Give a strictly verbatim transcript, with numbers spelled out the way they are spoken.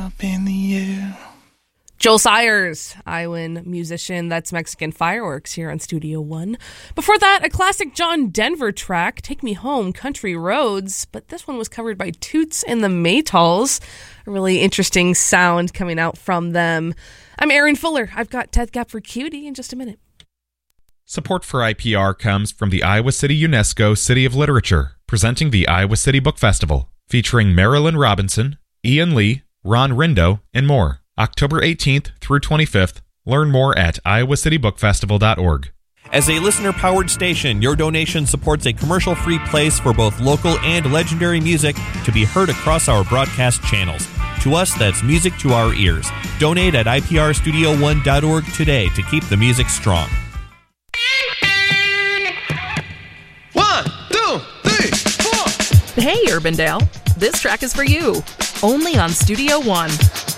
up in the air. Joel Sayers, Iowan musician. That's Mexican Fireworks here on Studio One. Before that, a classic John Denver track, Take Me Home, Country Roads. But this one was covered by Toots and the Maytals. A really interesting sound coming out from them. I'm Erin Fuller. I've got Ted Gap for Cutie in just a minute. Support for I P R comes from the Iowa City UNESCO City of Literature, presenting the Iowa City Book Festival, featuring Marilyn Robinson, Ian Lee, Ron Rindo, and more. October eighteenth through twenty-fifth. Learn more at iowa city book festival dot org. As a listener-powered station, your donation supports a commercial-free place for both local and legendary music to be heard across our broadcast channels. To us, that's music to our ears. Donate at I P R studio one dot org today to keep the music strong. One, two, three, four. Hey, Urbandale. This track is for you. Only on Studio One.